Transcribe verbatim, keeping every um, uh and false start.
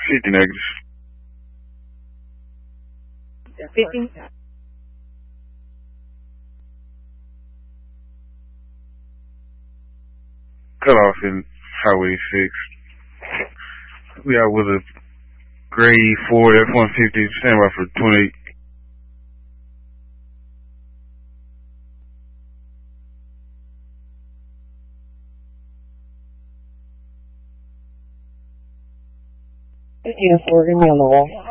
fifty negatives. fifty? Cut off in Highway six. We out with a grade four F one fifty. Stand by for twenty-eight. Uniform, give me on the wall.